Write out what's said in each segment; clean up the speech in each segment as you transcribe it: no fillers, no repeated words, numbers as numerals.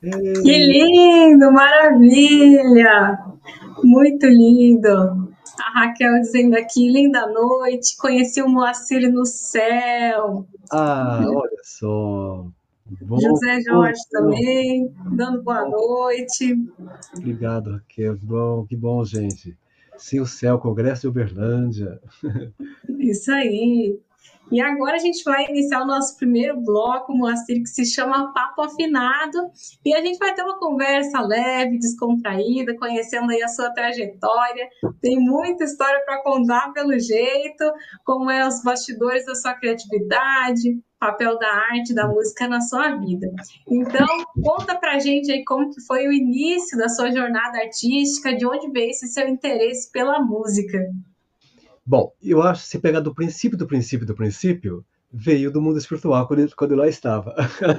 Que lindo, maravilha! Muito lindo. A Raquel dizendo aqui, linda noite, conheci o Moacir no céu. Ah, olha só. José Bom, Jorge também, dando boa noite. obrigado, Raquel. Que bom, gente. Sim, o céu, Congresso de Uberlândia. Isso aí. E agora a gente vai iniciar o nosso primeiro bloco, Moacir, que se chama Papo Afinado. E a gente vai ter uma conversa leve, descontraída, conhecendo aí a sua trajetória. Tem muita história para contar pelo jeito, como é os bastidores da sua criatividade, papel da arte, da música na sua vida. Então, conta pra gente aí como que foi o início da sua jornada artística, de onde veio esse seu interesse pela música. Bom, eu acho que se pegar do princípio, veio do mundo espiritual quando eu lá estava.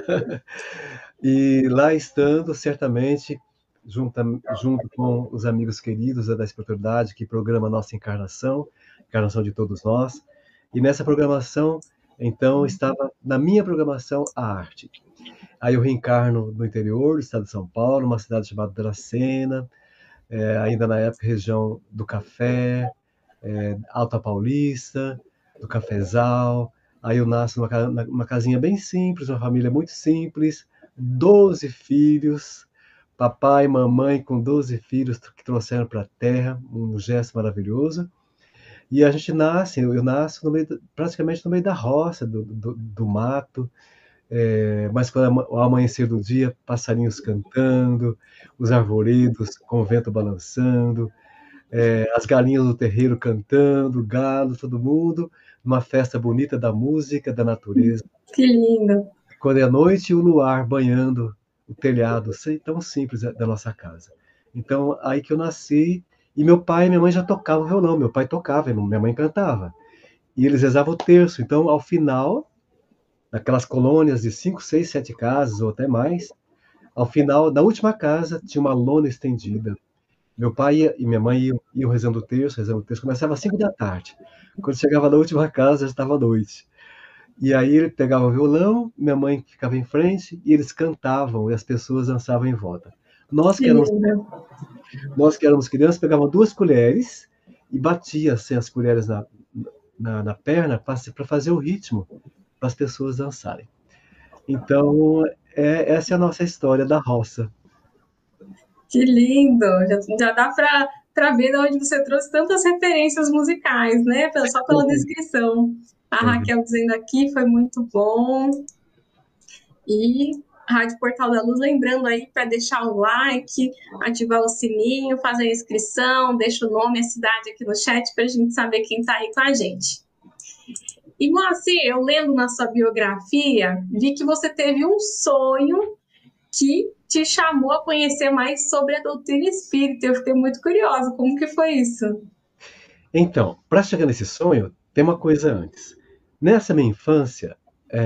E lá estando, certamente, junto com os amigos queridos da espiritualidade, que programa a nossa encarnação de todos nós. E nessa programação, então, estava na minha programação a arte. Aí eu reencarno no interior do estado de São Paulo, uma cidade chamada Dracena, ainda na época região do café, Alta Paulista, do Cafezal. Aí eu nasço numa casinha bem simples, uma família muito simples, 12 filhos, papai e mamãe com 12 filhos que trouxeram para a Terra, um gesto maravilhoso. E a gente nasce, eu nasço praticamente no meio da roça, do mato, mas quando ao amanhecer do dia, passarinhos cantando, os arvoredos com o vento balançando, as galinhas do terreiro cantando, o galo, todo mundo, uma festa bonita da música, da natureza. Que lindo. Quando é noite, o luar banhando o telhado, tão simples da nossa casa. Então, aí que eu nasci, e meu pai e minha mãe já tocavam violão. Meu pai tocava, minha mãe cantava. E eles rezavam o terço. Então, ao final, naquelas colônias de 5, 6, 7 casas ou até mais, ao final, na última casa, tinha uma lona estendida. Meu pai e minha mãe iam rezando o terço, começava às 5 da tarde. Quando chegava na última casa, já estava noite. E aí ele pegava o violão, minha mãe ficava em frente e eles cantavam e as pessoas dançavam em volta. Nós Que que éramos, lindo. nós que éramos crianças, pegávamos 2 colheres e batia assim, as colheres na perna para fazer o ritmo para as pessoas dançarem. Então, essa é a nossa história da roça. Que lindo! Já dá para ver de onde você trouxe tantas referências musicais, né? Só pela descrição. A Raquel dizendo aqui foi muito bom. E a Rádio Portal da Luz, lembrando aí para deixar o like, ativar o sininho, fazer a inscrição, deixa o nome, a cidade aqui no chat para a gente saber quem está aí com a gente. E Moacir, eu lendo na sua biografia, vi que você teve um sonho que te chamou a conhecer mais sobre a doutrina espírita. Eu fiquei muito curiosa, como que foi isso? Então, para chegar nesse sonho, tem uma coisa antes. Nessa minha infância,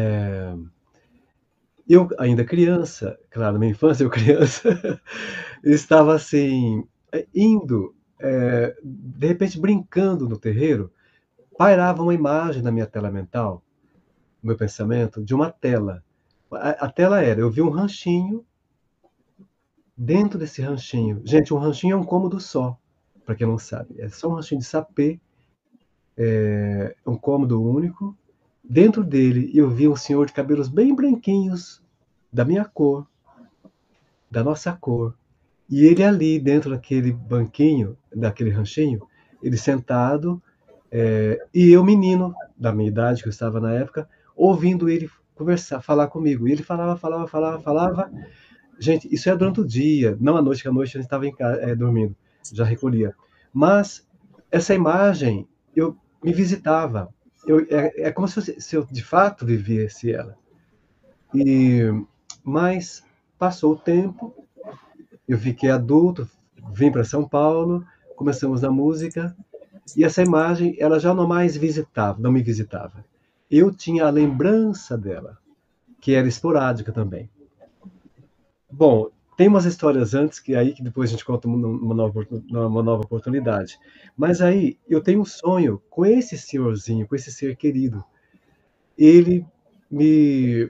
eu ainda criança, claro, na minha infância eu criança, eu estava assim, indo, de repente brincando no terreiro, pairava uma imagem na minha tela mental, no meu pensamento, de uma tela. A tela era, eu vi um ranchinho, dentro desse ranchinho. Gente, um ranchinho é um cômodo só, para quem não sabe. É só um ranchinho de sapê, um cômodo único. Dentro dele eu vi um senhor de cabelos bem branquinhos, da minha cor, da nossa cor. E ele ali, dentro daquele banquinho, daquele ranchinho, ele sentado, e eu, menino, da minha idade, que eu estava na época, ouvindo ele conversar, falar comigo. E ele falava. Gente, isso é durante o dia, não à noite, que à noite a gente estava dormindo, já recolhia. Mas essa imagem, eu me visitava. É como se eu de fato vivesse ela. E, mas passou o tempo, eu fiquei adulto, vim para São Paulo, começamos na música, e essa imagem, ela já não me visitava. Eu tinha a lembrança dela, que era esporádica também. Bom, tem umas histórias antes que depois a gente conta numa nova oportunidade. Mas aí eu tenho um sonho com esse senhorzinho, com esse ser querido. Ele me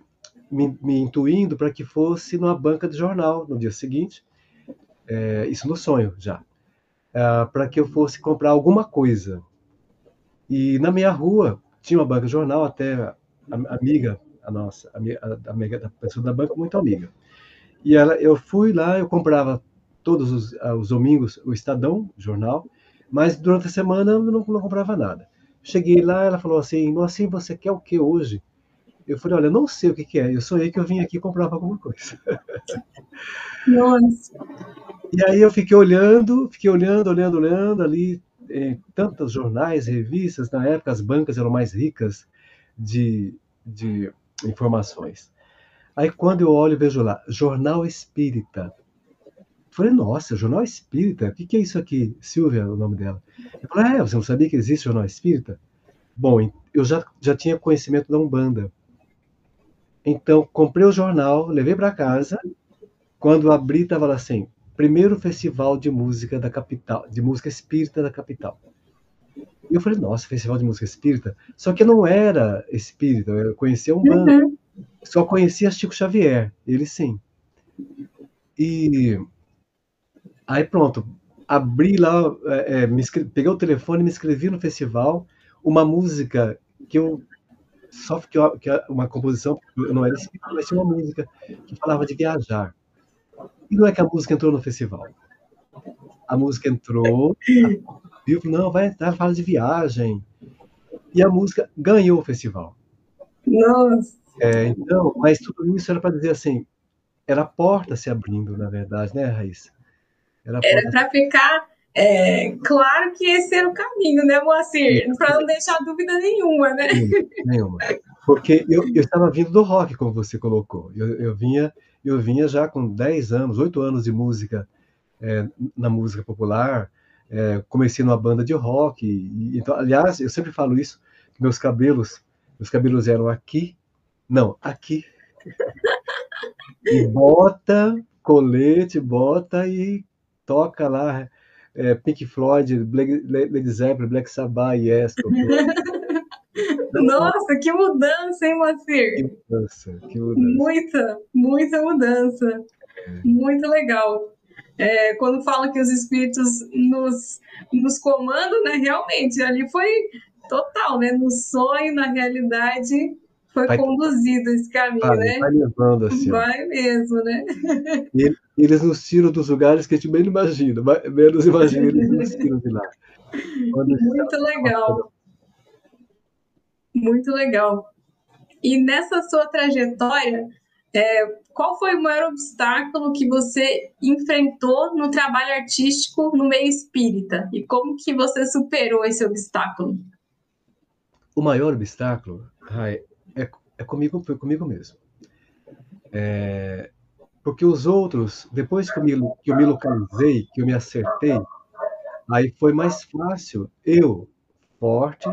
me intuindo para que fosse numa banca de jornal no dia seguinte, isso no sonho já, para que eu fosse comprar alguma coisa. E na minha rua tinha uma banca de jornal, até a amiga, a nossa, a amiga da pessoa da banca, muito amiga. E eu fui lá, eu comprava todos os domingos o Estadão, jornal, mas durante a semana eu não comprava nada. Cheguei lá, ela falou assim, Moacir, você quer o que hoje? Eu falei, olha, eu não sei o que que é, eu sonhei que eu vim aqui e comprava alguma coisa. Nossa. E aí eu fiquei olhando, olhando ali, tantos jornais, revistas, na época as bancas eram mais ricas de informações. Aí quando eu olho, vejo lá, Jornal Espírita. Falei, nossa, Jornal Espírita? O que é isso aqui? Silvia, o nome dela. Eu falei, você não sabia que existe Jornal Espírita? Bom, eu já tinha conhecimento da Umbanda. Então, comprei o jornal, levei para casa. Quando abri, estava lá assim, primeiro festival de música da capital, de música espírita da capital. E eu falei, nossa, festival de música espírita? Só que eu não era espírita, eu conhecia Umbanda. Uhum. Só conhecia Chico Xavier, ele sim. E aí pronto, abri lá, peguei o telefone, me inscrevi no festival, uma música que eu só que uma composição, eu não era espírita, mas tinha uma música que falava de viajar. E não é que a música entrou no festival. A música entrou, viu que não, vai entrar, fala de viagem. E a música ganhou o festival. Nossa. Então, mas tudo isso era para dizer assim, era a porta se abrindo, na verdade, né, Raíssa? Era a Era porta se para ficar claro que esse era o caminho, né, Moacir? Para não deixar dúvida nenhuma, né? abrindo, nenhuma. Porque eu estava vindo do rock, como você colocou. Eu vinha já com 10 anos, 8 anos de música, na música popular. Comecei numa banda de rock. Então, aliás, eu sempre falo isso, que meus cabelos eram aqui, não, aqui. E bota, colete, bota e toca lá Pink Floyd, Led Zeppelin, Black Sabbath, Yes, Coldplay. Então, Nossa, que mudança, hein, que Moacir? mudança, que mudança. Muita, muita mudança. Muito legal. Quando fala que os espíritos nos comandam, né? Realmente, ali foi total, né? No sonho, na realidade, foi Vai, conduzido esse caminho, vai né? levando assim, ó. Vai mesmo, né? E eles nos tiram dos lugares que a gente menos imagina, menos imagina, eles nos tiram de lá. Quando Muito legal, muito legal. E nessa sua trajetória, qual foi o maior obstáculo que você enfrentou no trabalho artístico no meio espírita? E como que você superou esse obstáculo? o maior obstáculo, Rai, foi comigo mesmo. Porque os outros, depois que eu me localizei, que eu me acertei, aí foi mais fácil eu, forte,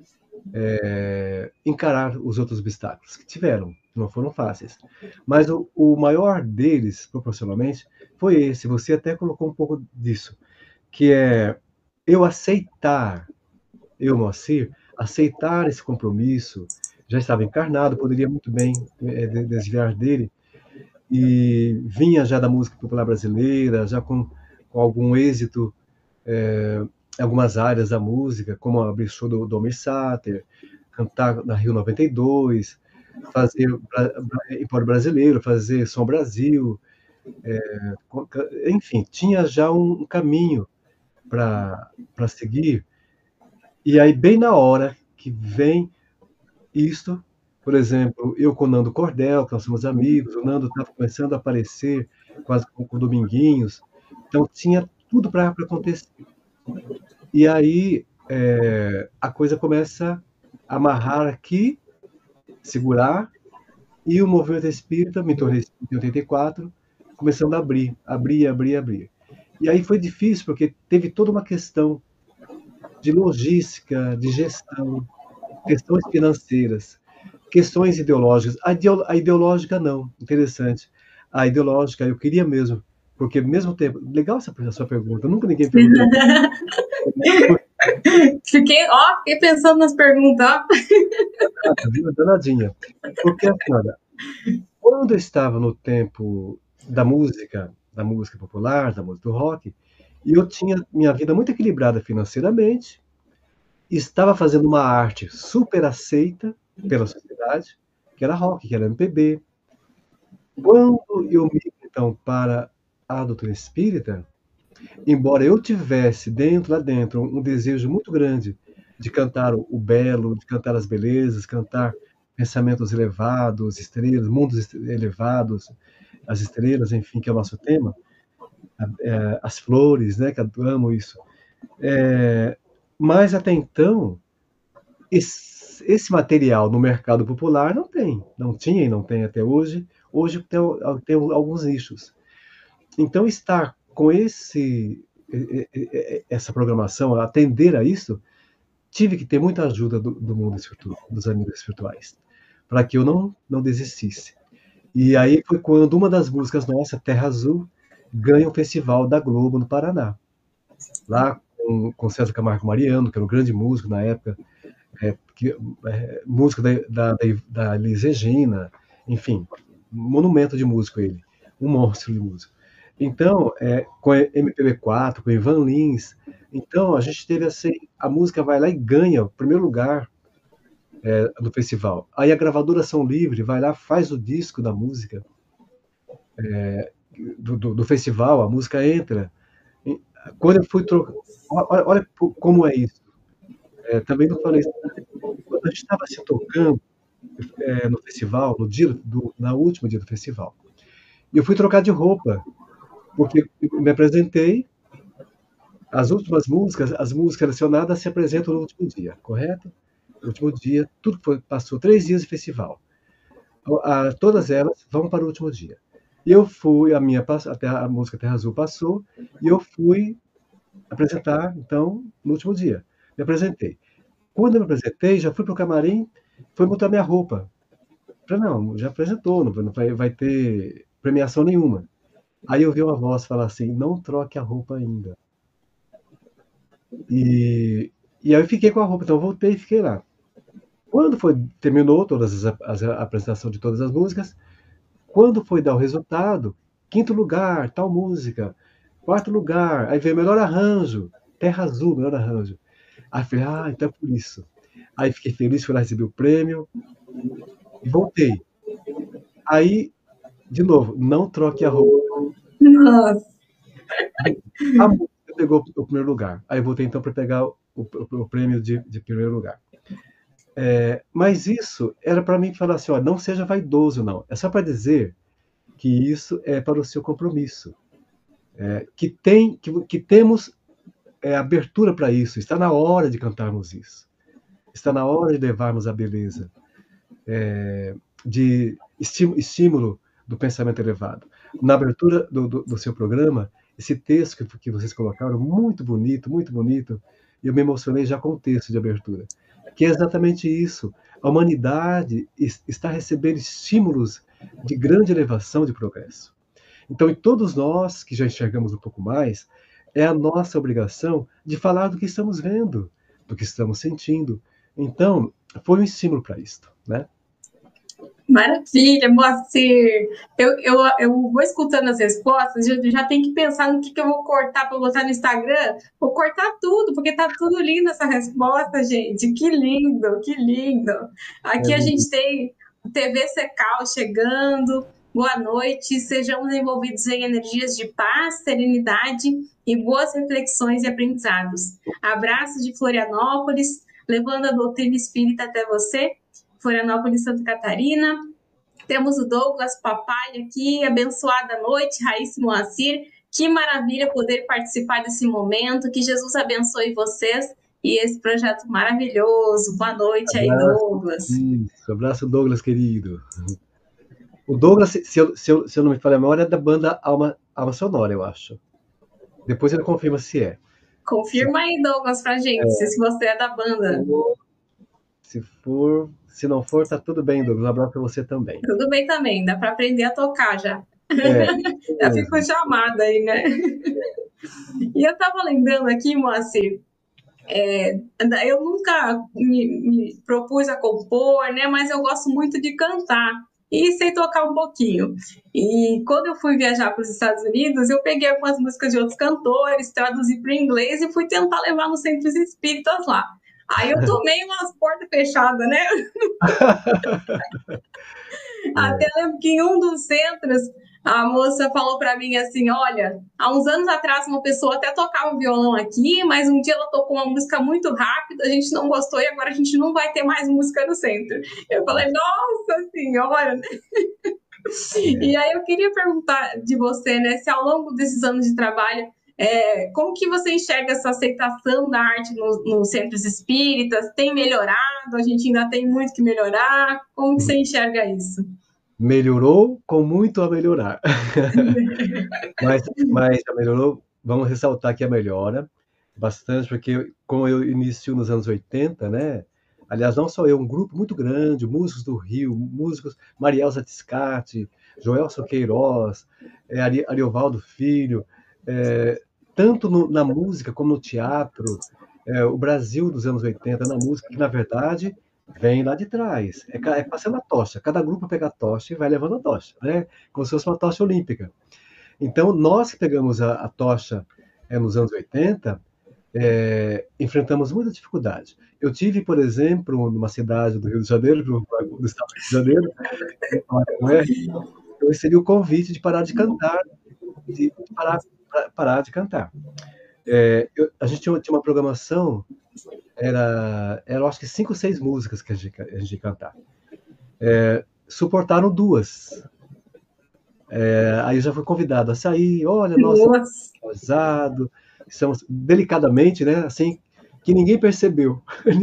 encarar os outros obstáculos que tiveram, não foram fáceis. Mas o maior deles, proporcionalmente, foi esse. Você até colocou um pouco disso, que é eu aceitar, eu, Moacir, aceitar esse compromisso. Já estava encarnado, poderia muito bem desviar dele, e vinha já da música popular brasileira, já com algum êxito em algumas áreas da música, como abrir show do Almir Sater, cantar na Rio 92, fazer Empório Brasileiro, fazer Som Brasil, enfim, tinha já um caminho para seguir. E aí, bem na hora que vem isto, por exemplo, eu com o Nando Cordel, que nós somos amigos, o Nando estava começando a aparecer quase com Dominguinhos, então tinha tudo para acontecer. E aí a coisa começa a amarrar aqui, segurar, e o movimento espírita, me tornei espírita em 84, começando a abrir, abrir, abrir, abrir. E aí foi difícil, porque teve toda uma questão de logística, de gestão, questões financeiras, questões ideológicas. A ideológica não, interessante. A ideológica eu queria mesmo, porque ao mesmo tempo, legal essa sua pergunta, nunca ninguém perguntou. Fiquei pensando nas perguntas. Danadinha. Porque assim, olha, Quando eu estava no tempo da música popular, da música do rock, e eu tinha minha vida muito equilibrada financeiramente, estava fazendo uma arte super aceita pela sociedade, que era rock, que era MPB. Quando eu migro, então, para a doutrina espírita, embora eu tivesse lá dentro, um desejo muito grande de cantar o belo, de cantar as belezas, cantar pensamentos elevados, estrelas, elevados, as estrelas, enfim, que é o nosso tema, as flores, né, que eu amo isso. Mas até então, esse material no mercado popular não tem, não tinha e não tem até hoje. Hoje tem alguns nichos. Então, estar com essa programação, atender a isso, tive que ter muita ajuda do mundo espiritual, dos amigos espirituais, para que eu não desistisse. E aí foi quando uma das músicas nossa, Terra Azul, ganha o Festival da Globo no Paraná. Lá com César Camargo Mariano, que era um grande músico na época, músico da Elis Regina, enfim, um monumento de músico ele, um monstro de músico. Então, com a MPB4, com Ivan Lins, então a gente teve assim, a música vai lá e ganha o primeiro lugar no festival. Aí a gravadora Ação Livre vai lá, faz o disco da música do festival, a música entra. Quando eu fui trocar, olha como é isso. Também não falei isso. Quando a gente estava se tocando no festival, na última dia do festival, e eu fui trocar de roupa, porque eu me apresentei, as músicas selecionadas se apresentam no último dia, correto? No último dia, passou 3 dias de festival. Todas elas vão para o último dia. E eu fui, até a música Terra Azul passou, e eu fui apresentar, então, no último dia. Me apresentei. Quando eu me apresentei, já fui para o camarim, fui botar minha roupa. Falei, não, já apresentou, não vai ter premiação nenhuma. Aí eu vi uma voz falar assim, não troque a roupa ainda. E aí eu fiquei com a roupa, então eu voltei e fiquei lá. Quando terminou a apresentação de todas as músicas, quando foi dar o resultado, quinto lugar, tal música, quarto lugar, aí veio melhor arranjo, Terra Azul, melhor arranjo. Aí eu falei, então é por isso. Aí fiquei feliz, fui lá receber o prêmio e voltei. Aí, de novo, não troque a roupa. Nossa, A música pegou o primeiro lugar. Aí eu voltei então para pegar o prêmio de primeiro lugar. Mas isso era para mim falar assim, ó, não seja vaidoso, não. É só para dizer que isso é para o seu compromisso. Que temos abertura para isso. Está na hora de cantarmos isso. Está na hora de levarmos a beleza, de estímulo do pensamento elevado. Na abertura do seu programa, esse texto que vocês colocaram, muito bonito, e eu me emocionei já com o texto de abertura, que é exatamente isso. A humanidade está recebendo estímulos de grande elevação de progresso. Então, e todos nós que já enxergamos um pouco mais, é a nossa obrigação de falar do que estamos vendo, do que estamos sentindo. Então, foi um estímulo para isto, né? maravilha, Moacir. Eu vou escutando as respostas, já tenho que pensar no que eu vou cortar para botar no Instagram. Vou cortar tudo, porque tá tudo lindo essa resposta, gente. Que lindo, que lindo. É Aqui a gente tem TV Secal chegando. Boa noite, sejamos envolvidos em energias de paz, serenidade e boas reflexões e aprendizados. Abraços de Florianópolis, levando a doutrina espírita até você. Florianópolis, Santa Catarina. Temos o Douglas Papai aqui, abençoada noite, Raíssa Moacir. Que maravilha poder participar desse momento. Que Jesus abençoe vocês e esse projeto maravilhoso. Boa noite aí, Abraço, Douglas. isso, abraço Douglas, querido. O Douglas, se eu não me falha a memória, é da banda Alma Sonora, eu acho. Depois ele confirma se é. Confirma aí, Douglas, pra gente, se você é da banda. Se não for, tá tudo bem, Douglas. Um abraço para você também. Tudo bem também, dá para aprender a tocar já. É, Já ficou mesmo. chamada aí, né? E eu estava lembrando aqui, Moacir, eu nunca me propus a compor, né? Mas eu gosto muito de cantar. e sei tocar um pouquinho. E quando eu fui viajar para os Estados Unidos, eu peguei algumas músicas de outros cantores, traduzi para o inglês e fui tentar levar nos centros espíritas lá. Aí eu tomei umas portas fechadas, né? Até lembro que em um dos centros, a moça falou para mim assim: olha, há uns anos atrás uma pessoa até tocava violão aqui, mas um dia ela tocou uma música muito rápida, a gente não gostou e agora a gente não vai ter mais música no centro. Eu falei: nossa senhora, né? E aí eu queria perguntar de você, né, se ao longo desses anos de trabalho, como que você enxerga essa aceitação da arte nos centros espíritas? Tem melhorado? A gente ainda tem muito que melhorar? Como que você enxerga isso? Melhorou com muito a melhorar. Mas já melhorou, vamos ressaltar que a melhora bastante, porque como eu inicio nos anos 80, né? Aliás, não só eu, um grupo muito grande, músicos do Rio, músicos Marielza Tiscati, Joelson Queiroz, Ariovaldo Filho, tanto na música como no teatro, o Brasil dos anos 80 na música, que na verdade vem lá de trás, é passando a tocha, cada grupo pega a tocha e vai levando a tocha, né? Como se fosse uma tocha olímpica. Então, nós que pegamos a tocha nos anos 80, enfrentamos muita dificuldade. Eu tive, por exemplo, numa cidade do Rio de Janeiro, do estado do Rio de Janeiro, eu recebi o convite de parar de cantar, de parar de cantar. A gente tinha uma programação, era acho que 5 ou 6 músicas que a gente ia cantar. Suportaram 2. Aí eu já fui convidado a sair, olha, nossa, casado, estamos delicadamente, né, assim, que ninguém percebeu.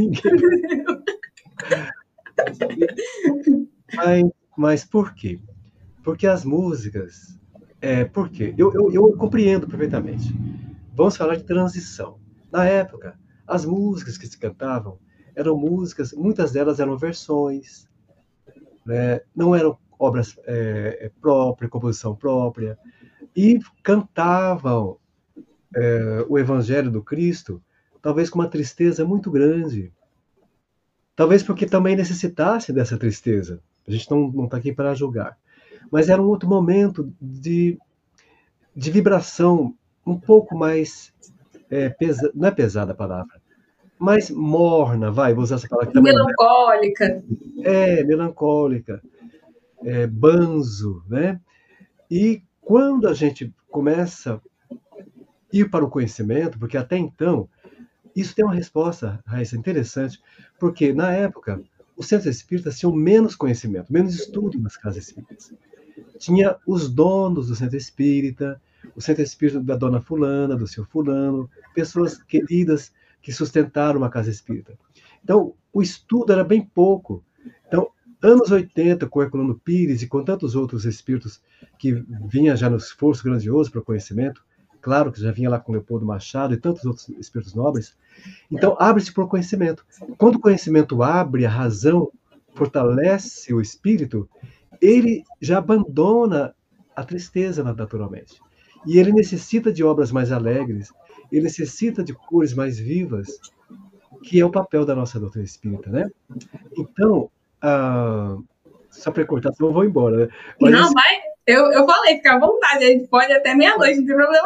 Mas por quê? Porque as músicas, por quê? Eu compreendo perfeitamente. Vamos falar de transição. Na época, as músicas que se cantavam eram músicas, muitas delas eram versões, né, não eram obras próprias, composição própria, e cantavam o Evangelho do Cristo, talvez com uma tristeza muito grande. Talvez porque também necessitasse dessa tristeza. A gente não está aqui para julgar. Mas era um outro momento de vibração um pouco mais, não é pesada a palavra, mais morna, vou usar essa palavra que também melancólica. Melancólica, banzo, né? E quando a gente começa a ir para o conhecimento, porque até então, isso tem uma resposta, Raíssa, interessante, porque na época, os centros espíritas tinham menos conhecimento, menos estudo nas casas espíritas. Tinha os donos do centro espírita, o centro espírita da dona fulana, do seu fulano, pessoas queridas que sustentaram uma casa espírita. Então, o estudo era bem pouco. Então, anos 80, com Herculano Pires e com tantos outros espíritos que vinham já no esforço grandioso para o conhecimento, claro que já vinha lá com Leopoldo Machado e tantos outros espíritos nobres. Então, abre-se para o conhecimento. Quando o conhecimento abre a razão, fortalece o espírito, ele já abandona a tristeza naturalmente. E ele necessita de obras mais alegres, ele necessita de cores mais vivas, que é o papel da nossa doutrina espírita, né? Então, só para cortar, senão eu vou embora, né? Mas, não, assim, vai. Eu falei, fica à vontade, a gente pode até meia-noite, não tem problema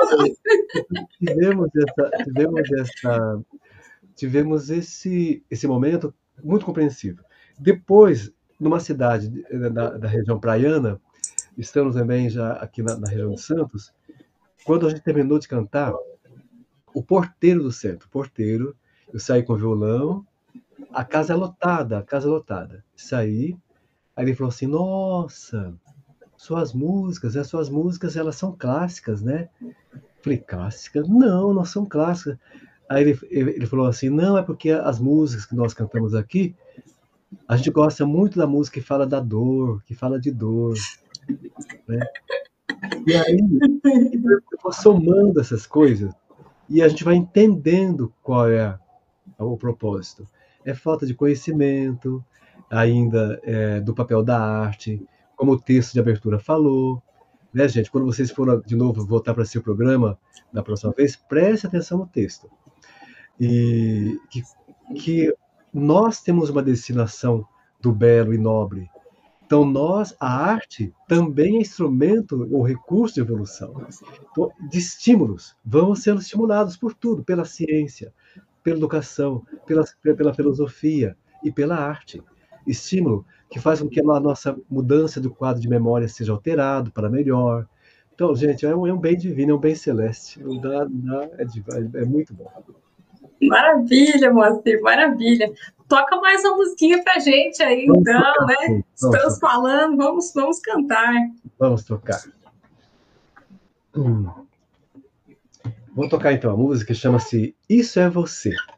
não. Tivemos esse momento muito compreensivo. Depois, numa cidade da região praiana, estamos também já aqui na região de Santos, quando a gente terminou de cantar, o porteiro do centro, eu saí com o violão, a casa lotada. Saí, aí ele falou assim, nossa, suas músicas, elas são clássicas, né? Falei, clássicas? Não são clássicas. Aí ele falou assim, não, é porque as músicas que nós cantamos aqui, a gente gosta muito da música que fala da dor, que fala de dor, né? E aí, eu vou somando essas coisas e a gente vai entendendo qual é o propósito. É falta de conhecimento, ainda do papel da arte, como o texto de abertura falou, né, gente? Quando vocês forem de novo voltar para esse programa da próxima vez, preste atenção no texto. E que nós temos uma destinação do belo e nobre, Então, a arte também é instrumento ou recurso de evolução. Então, de estímulos, vamos sendo estimulados por tudo, pela ciência, pela educação, pela filosofia e pela arte. Estímulo que faz com que a nossa mudança do quadro de memória seja alterado para melhor. Então, gente, é um bem divino, é um bem celeste. Não dá, é muito bom. Maravilha, Moacir, maravilha. Toca mais uma musiquinha pra gente aí, então, né? Estamos falando, vamos cantar. Vamos tocar. Vou tocar então a música, chama-se Isso é Você.